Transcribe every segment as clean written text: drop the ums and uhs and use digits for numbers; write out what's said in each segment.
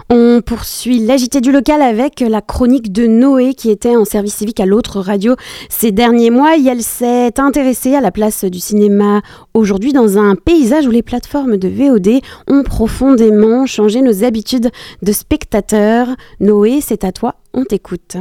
On poursuit l'agité du local avec la chronique de Noé qui était en service civique à l'autre radio ces derniers mois et elle s'est intéressée à la place du cinéma aujourd'hui dans un paysage où les plateformes de VOD ont profondément changé nos habitudes de spectateurs. Noé, c'est à toi, on t'écoute.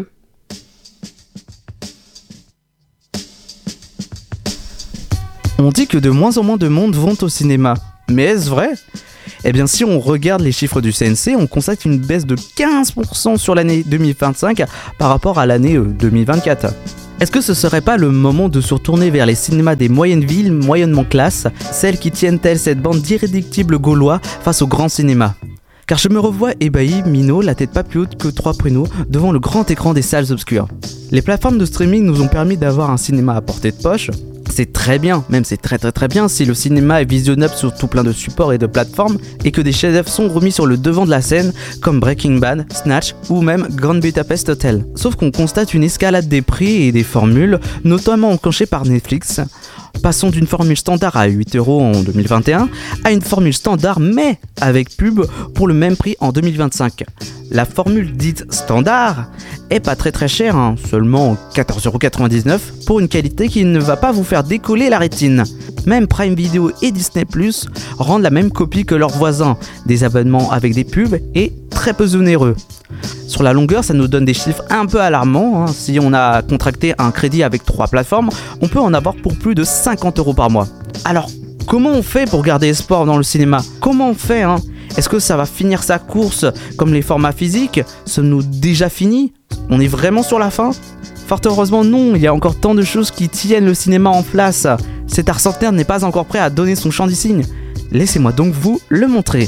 On dit que de moins en moins de monde vont au cinéma. Mais est-ce vrai ? Eh bien, si on regarde les chiffres du CNC, on constate une baisse de 15% sur l'année 2025 par rapport à l'année 2024. Est-ce que ce serait pas le moment de se retourner vers les cinémas des moyennes villes, moyennement classe, celles qui tiennent telle cette bande d'irréductibles gaulois face au grand cinéma ? Car je me revois ébahi, minot, la tête pas plus haute que 3 pruneaux, devant le grand écran des salles obscures. Les plateformes de streaming nous ont permis d'avoir un cinéma à portée de poche. C'est très bien, même c'est très bien si le cinéma est visionnable sur tout plein de supports et de plateformes et que des chefs-d'œuvre sont remis sur le devant de la scène comme Breaking Bad, Snatch ou même Grand Budapest Hotel. Sauf qu'on constate une escalade des prix et des formules, notamment enclenchée par Netflix. Passons d'une formule standard à 8€ en 2021 à une formule standard mais avec pub pour le même prix en 2025. La formule dite standard est pas très chère, seulement 14,99€ pour une qualité qui ne va pas vous faire décoller la rétine. Même Prime Video et Disney Plus rendent la même copie que leurs voisins, des abonnements avec des pubs et très peu onéreux. Sur la longueur, ça nous donne des chiffres un peu alarmants. Si on a contracté un crédit avec 3 plateformes, on peut en avoir pour plus de 50€ par mois. Alors, comment on fait pour garder espoir dans le cinéma ? Comment on fait Est-ce que ça va finir sa course comme les formats physiques ? Sommes-nous déjà finis ? On est vraiment sur la fin ? Fort heureusement non, il y a encore tant de choses qui tiennent le cinéma en place. Cet art centenaire n'est pas encore prêt à donner son chant des signes. Laissez-moi donc vous le montrer.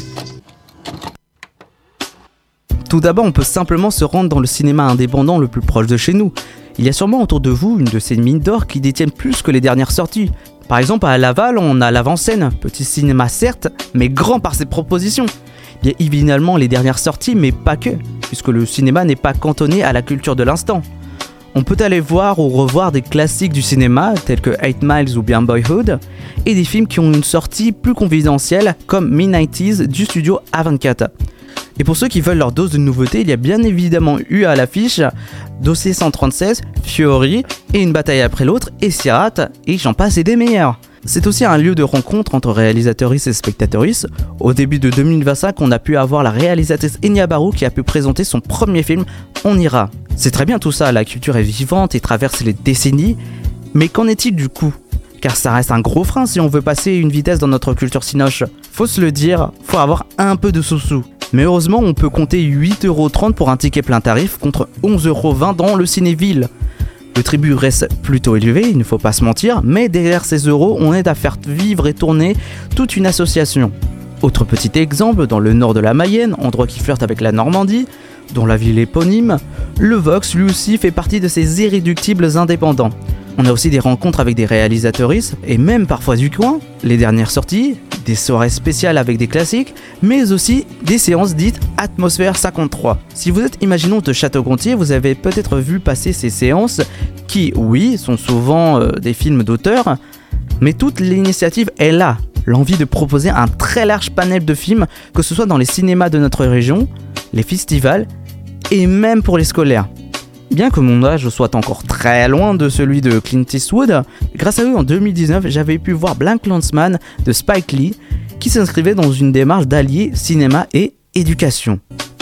Tout d'abord, on peut simplement se rendre dans le cinéma indépendant le plus proche de chez nous. Il y a sûrement autour de vous une de ces mines d'or qui détiennent plus que les dernières sorties. Par exemple, à Laval, on a l'Avant-Scène, petit cinéma certes, mais grand par ses propositions. Il y a évidemment les dernières sorties, mais pas que, puisque le cinéma n'est pas cantonné à la culture de l'instant. On peut aller voir ou revoir des classiques du cinéma, tels que 8 Miles ou bien Boyhood, et des films qui ont une sortie plus confidentielle, comme Mid-90s du studio A24. Et pour ceux qui veulent leur dose de nouveauté, il y a bien évidemment eu à l'affiche Dossier 136, Fury, et Une bataille après l'autre, et Sirat, et j'en passe et des meilleurs. C'est aussi un lieu de rencontre entre réalisatrices et spectatrices. Au début de 2025, on a pu avoir la réalisatrice Enya Barou qui a pu présenter son premier film, On ira. C'est très bien tout ça, la culture est vivante et traverse les décennies, mais qu'en est-il du coût ? Car ça reste un gros frein si on veut passer une vitesse dans notre culture cinoche. Faut se le dire, faut avoir un peu de sous-sous. Mais heureusement, on peut compter 8,30€ pour un ticket plein tarif contre 11,20€ dans le ciné-ville. Le tribut reste plutôt élevé, il ne faut pas se mentir, mais derrière ces euros, on aide à faire vivre et tourner toute une association. Autre petit exemple, dans le nord de la Mayenne, endroit qui flirte avec la Normandie, dont la ville éponyme, le Vox lui aussi fait partie de ces irréductibles indépendants. On a aussi des rencontres avec des réalisatrices, et même parfois du coin, les dernières sorties, des soirées spéciales avec des classiques, mais aussi des séances dites Atmosphère 53. Si vous êtes imaginons de Château-Gontier, vous avez peut-être vu passer ces séances qui, oui, sont souvent des films d'auteur, mais toute l'initiative est là. L'envie de proposer un très large panel de films, que ce soit dans les cinémas de notre région, les festivals, et même pour les scolaires. Bien que mon âge soit encore très loin de celui de Clint Eastwood, grâce à eux en 2019, j'avais pu voir BlacKkKlansman de Spike Lee, qui s'inscrivait dans une démarche d'allier cinéma et éducation.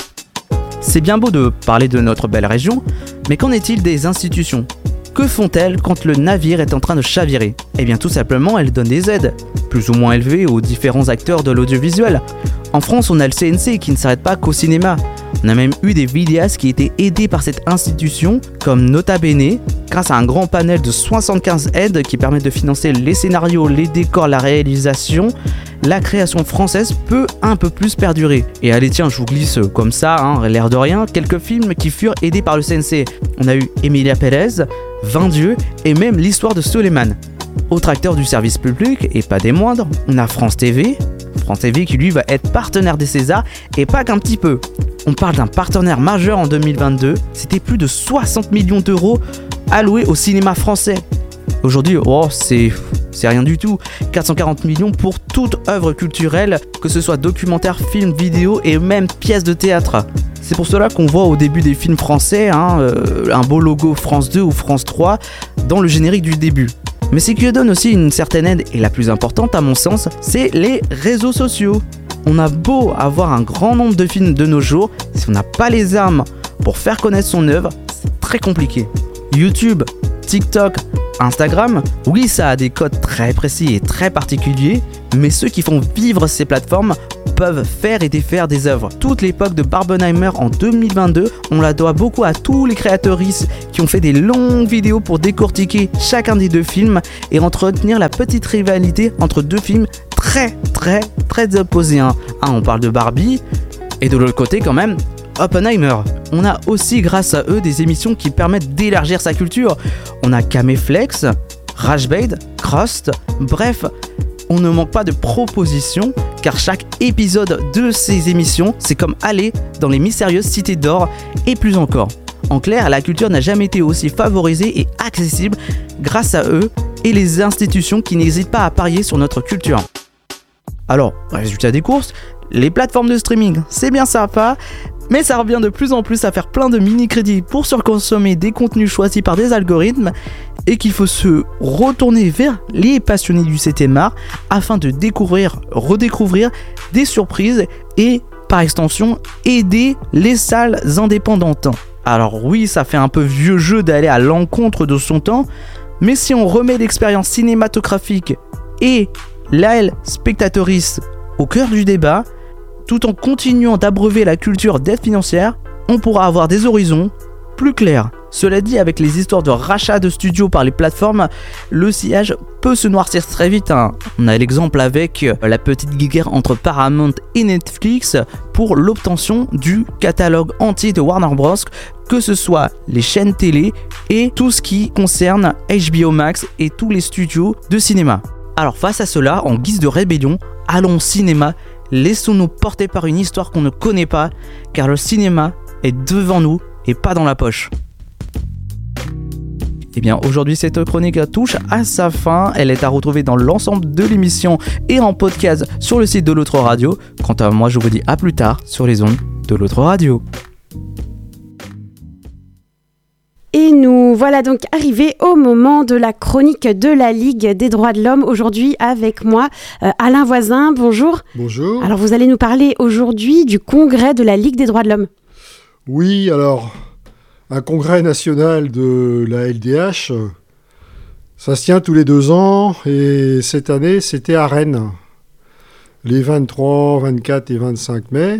C'est bien beau de parler de notre belle région, mais qu'en est-il des institutions ? Que font-elles quand le navire est en train de chavirer ? Eh bien tout simplement, elles donnent des aides, plus ou moins élevées aux différents acteurs de l'audiovisuel. En France, on a le CNC qui ne s'arrête pas qu'au cinéma. On a même eu des vidéastes qui étaient aidés par cette institution, comme Nota Bene, grâce à un grand panel de 75 aides qui permettent de financer les scénarios, les décors, la réalisation. La création française peut un peu plus perdurer. Et allez tiens, je vous glisse comme ça, l'air de rien, quelques films qui furent aidés par le CNC. On a eu Emilia Pérez, 20 dieux et même l'histoire de Suleiman. Autre acteur du service public, et pas des moindres, on a France TV qui lui va être partenaire des Césars, et pas qu'un petit peu. On parle d'un partenaire majeur en 2022, c'était plus de 60 millions d'euros alloués au cinéma français. Aujourd'hui, c'est c'est rien du tout. 440 millions pour toute œuvre culturelle, que ce soit documentaire, film, vidéo et même pièce de théâtre. C'est pour cela qu'on voit au début des films français un beau logo France 2 ou France 3 dans le générique du début. Mais ce qui donne aussi une certaine aide, et la plus importante à mon sens, c'est les réseaux sociaux. On a beau avoir un grand nombre de films de nos jours, si on n'a pas les armes pour faire connaître son œuvre, c'est très compliqué. YouTube, TikTok, Instagram, oui, ça a des codes très précis et très particuliers, mais ceux qui font vivre ces plateformes peuvent faire et défaire des œuvres. Toute l'époque de Barbenheimer en 2022, on la doit beaucoup à tous les créatrices qui ont fait des longues vidéos pour décortiquer chacun des deux films et entretenir la petite rivalité entre deux films très opposés. On parle de Barbie et de l'autre côté quand même Oppenheimer. On a aussi grâce à eux des émissions qui permettent d'élargir sa culture. On a Caméflex, Rashbait, Crust, bref, on ne manque pas de propositions car chaque épisode de ces émissions, c'est comme aller dans les mystérieuses cités d'or et plus encore. En clair, la culture n'a jamais été aussi favorisée et accessible grâce à eux et les institutions qui n'hésitent pas à parier sur notre culture. Alors, résultat des courses, les plateformes de streaming, c'est bien sympa, mais ça revient de plus en plus à faire plein de mini-crédits pour surconsommer des contenus choisis par des algorithmes et qu'il faut se retourner vers les passionnés du 7e art afin de découvrir, redécouvrir des surprises et, par extension, aider les salles indépendantes. Alors oui, ça fait un peu vieux jeu d'aller à l'encontre de son temps, mais si on remet l'expérience cinématographique et la spectatrice au cœur du débat, tout en continuant d'abreuver la culture d'aide financière, on pourra avoir des horizons plus clairs. Cela dit, avec les histoires de rachat de studios par les plateformes, le sillage peut se noircir très vite. On a l'exemple avec la petite guerre entre Paramount et Netflix pour l'obtention du catalogue entier de Warner Bros, que ce soit les chaînes télé et tout ce qui concerne HBO Max et tous les studios de cinéma. Alors face à cela, en guise de rébellion, allons au cinéma, laissons-nous porter par une histoire qu'on ne connaît pas, car le cinéma est devant nous et pas dans la poche. Et bien aujourd'hui cette chronique touche à sa fin, elle est à retrouver dans l'ensemble de l'émission et en podcast sur le site de l'autre radio. Quant à moi je vous dis à plus tard sur les ondes de l'autre radio. Et nous voilà donc arrivés au moment de la chronique de la Ligue des droits de l'homme. Aujourd'hui avec moi, Alain Voisin, bonjour. Bonjour. Alors vous allez nous parler aujourd'hui du congrès de la Ligue des droits de l'homme. Oui, alors, un congrès national de la LDH, ça se tient tous les 2 ans et cette année c'était à Rennes, les 23, 24 et 25 mai.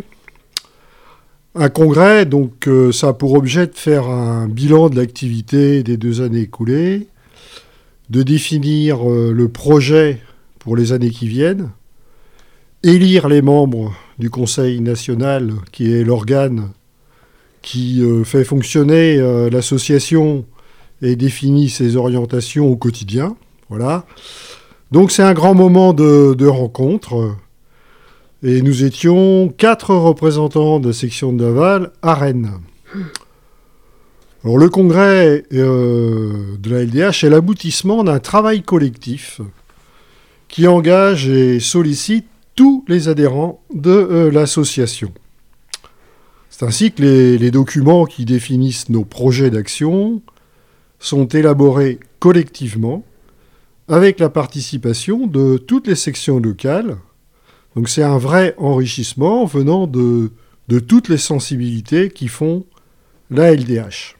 Un congrès, donc ça a pour objet de faire un bilan de l'activité des 2 années écoulées, de définir le projet pour les années qui viennent, élire les membres du Conseil national, qui est l'organe qui fait fonctionner l'association et définit ses orientations au quotidien. Voilà. Donc c'est un grand moment de rencontre. Et nous étions 4 représentants de section de Laval à Rennes. Alors, le congrès de la LDH est l'aboutissement d'un travail collectif qui engage et sollicite tous les adhérents de l'association. C'est ainsi que les documents qui définissent nos projets d'action sont élaborés collectivement avec la participation de toutes les sections locales. Donc c'est un vrai enrichissement venant de toutes les sensibilités qui font la LDH.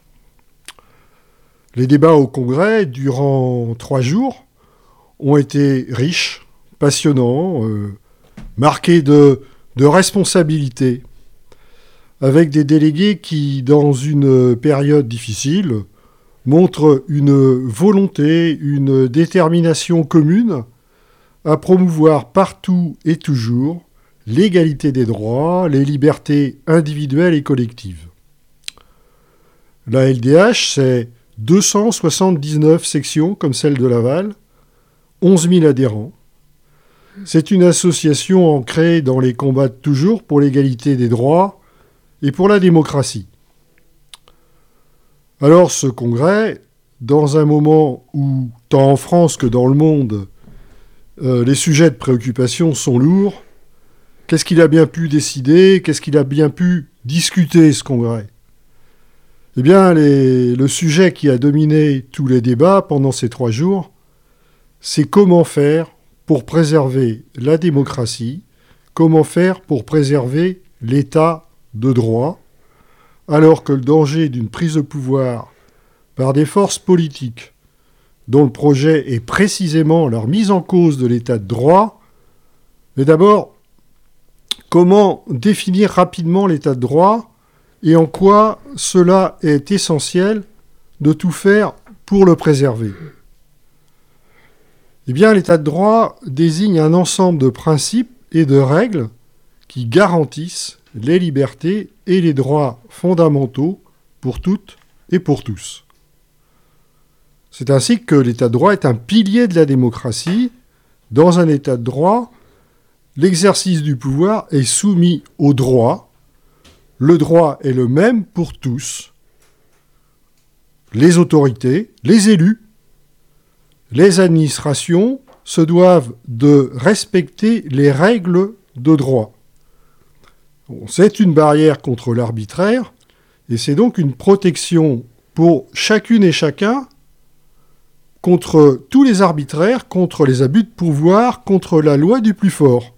Les débats au Congrès, durant 3 jours, ont été riches, passionnants, marqués de responsabilité, avec des délégués qui, dans une période difficile, montrent une volonté, une détermination commune à promouvoir partout et toujours l'égalité des droits, les libertés individuelles et collectives. La LDH, c'est 279 sections comme celle de Laval, 11 000 adhérents. C'est une association ancrée dans les combats de toujours pour l'égalité des droits et pour la démocratie. Alors ce congrès, dans un moment où, tant en France que dans le monde, les sujets de préoccupation sont lourds. Qu'est-ce qu'il a bien pu décider? Qu'est-ce qu'il a bien pu discuter, ce congrès? Eh bien, le sujet qui a dominé tous les débats pendant ces 3 jours, c'est comment faire pour préserver la démocratie, comment faire pour préserver l'état de droit, alors que le danger d'une prise de pouvoir par des forces politiques dont le projet est précisément leur mise en cause de l'état de droit. Mais d'abord, comment définir rapidement l'état de droit et en quoi cela est essentiel de tout faire pour le préserver? Eh bien, l'état de droit désigne un ensemble de principes et de règles qui garantissent les libertés et les droits fondamentaux pour toutes et pour tous. C'est ainsi que l'état de droit est un pilier de la démocratie. Dans un état de droit, l'exercice du pouvoir est soumis au droit. Le droit est le même pour tous. Les autorités, les élus, les administrations se doivent de respecter les règles de droit. C'est une barrière contre l'arbitraire et c'est donc une protection pour chacune et chacun contre tous les arbitraires, contre les abus de pouvoir, contre la loi du plus fort.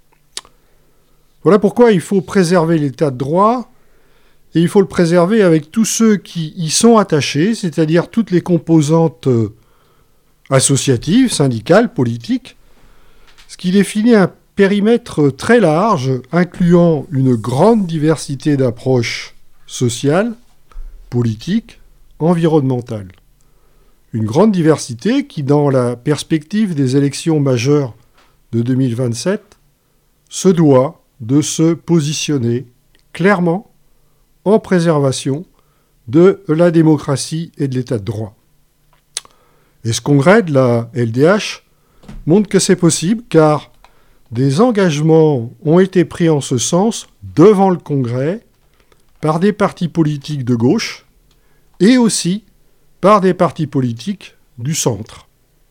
Voilà pourquoi il faut préserver l'état de droit, et il faut le préserver avec tous ceux qui y sont attachés, c'est-à-dire toutes les composantes associatives, syndicales, politiques, ce qui définit un périmètre très large, incluant une grande diversité d'approches sociales, politiques, environnementales. Une grande diversité qui, dans la perspective des élections majeures de 2027, se doit de se positionner clairement en préservation de la démocratie et de l'état de droit. Et ce congrès de la LDH montre que c'est possible, car des engagements ont été pris en ce sens devant le congrès par des partis politiques de gauche et aussi par des partis politiques du centre.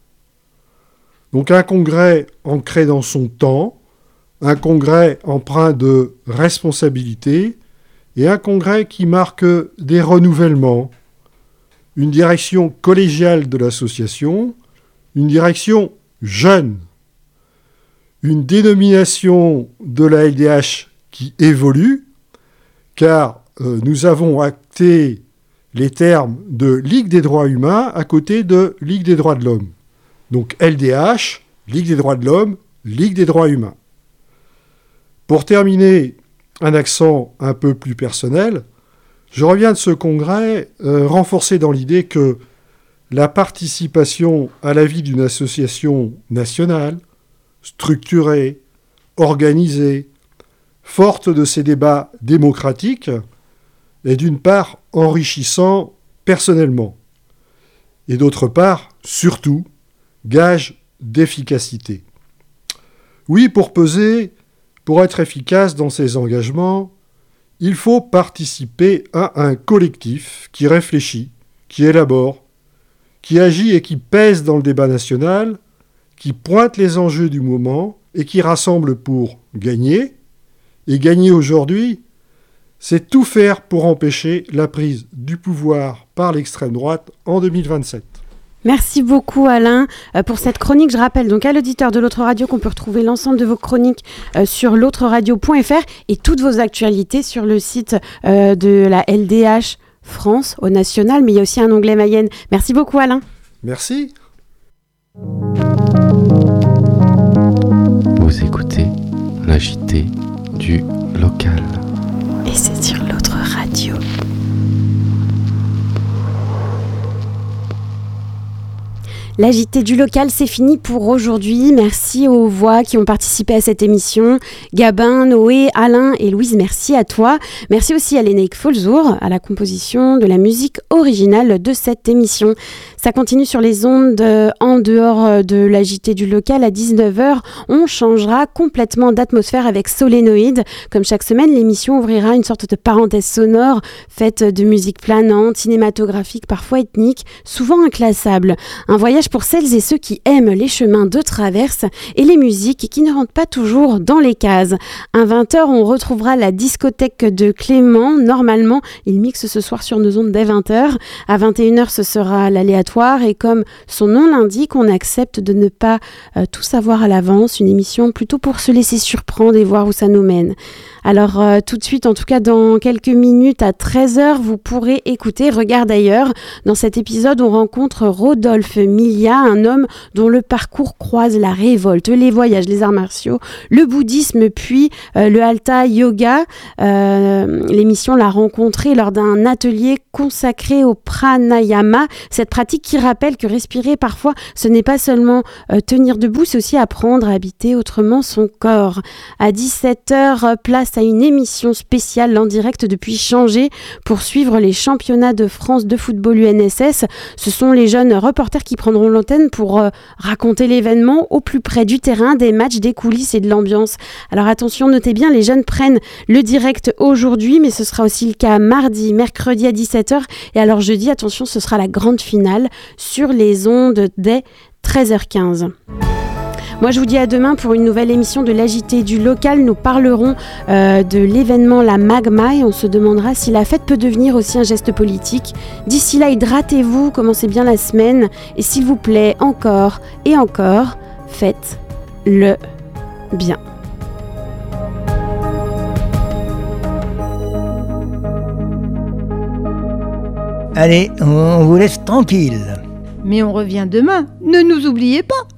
Donc un congrès ancré dans son temps, un congrès empreint de responsabilité et un congrès qui marque des renouvellements, une direction collégiale de l'association, une direction jeune, une dénomination de la LDH qui évolue, car nous avons acté les termes de Ligue des droits humains à côté de Ligue des droits de l'homme. Donc LDH, Ligue des droits de l'homme, Ligue des droits humains. Pour terminer, un accent un peu plus personnel, je reviens de ce congrès renforcé dans l'idée que la participation à la vie d'une association nationale, structurée, organisée, forte de ses débats démocratiques, est d'une part enrichissant personnellement, et d'autre part, surtout, gage d'efficacité. Oui, pour peser, pour être efficace dans ses engagements, il faut participer à un collectif qui réfléchit, qui élabore, qui agit et qui pèse dans le débat national, qui pointe les enjeux du moment et qui rassemble pour gagner. Et gagner aujourd'hui, c'est tout faire pour empêcher la prise du pouvoir par l'extrême droite en 2027. Merci beaucoup Alain pour cette chronique. Je rappelle donc à l'auditeur de l'autre radio qu'on peut retrouver l'ensemble de vos chroniques sur l'autreradio.fr et toutes vos actualités sur le site de la LDH France au national, mais il y a aussi un onglet Mayenne. Merci beaucoup Alain. Merci. Vous écoutez la JT du local. Et c'est sur l'autre radio. La JT du local, c'est fini pour aujourd'hui. Merci aux voix qui ont participé à cette émission. Gabin, Noé, Alain et Louise, merci à toi. Merci aussi à Lénaïque Folzour, à la composition de la musique originale de cette émission. Ça continue sur les ondes en dehors de la JT du local à 19h. On changera complètement d'atmosphère avec Solénoïde. Comme chaque semaine, l'émission ouvrira une sorte de parenthèse sonore faite de musique planante, cinématographique, parfois ethnique, souvent inclassable. Un voyage voyage pour celles et ceux qui aiment les chemins de traverse et les musiques qui ne rentrent pas toujours dans les cases. À 20h, on retrouvera la discothèque de Clément. Normalement, il mixe ce soir sur nos ondes dès 20h. À 21h, ce sera l'aléatoire et comme son nom l'indique, on accepte de ne pas tout savoir à l'avance. Une émission plutôt pour se laisser surprendre et voir où ça nous mène. Alors tout de suite, en tout cas dans quelques minutes à 13h, vous pourrez écouter Regarde ailleurs. Dans cet épisode, on rencontre Rodolphe Milia, un homme dont le parcours croise la révolte, les voyages, les arts martiaux, le bouddhisme, puis le Hatha Yoga. L'émission l'a rencontré lors d'un atelier consacré au pranayama, cette pratique qui rappelle que respirer parfois, ce n'est pas seulement tenir debout, c'est aussi apprendre à habiter autrement son corps. À 17h, place à une émission spéciale en direct depuis Changé pour suivre les championnats de France de football UNSS. Ce sont les jeunes reporters qui prendront l'antenne pour raconter l'événement au plus près du terrain, des matchs, des coulisses et de l'ambiance. Alors attention, notez bien, les jeunes prennent le direct aujourd'hui, mais ce sera aussi le cas mardi, mercredi à 17h. Et alors jeudi, attention, ce sera la grande finale sur les ondes dès 13h15. Moi, je vous dis à demain pour une nouvelle émission de l'AJT du local. Nous parlerons de l'événement La Magma et on se demandera si la fête peut devenir aussi un geste politique. D'ici là, hydratez-vous, commencez bien la semaine et s'il vous plaît, encore et encore, faites-le bien. Allez, on vous laisse tranquille. Mais on revient demain, ne nous oubliez pas.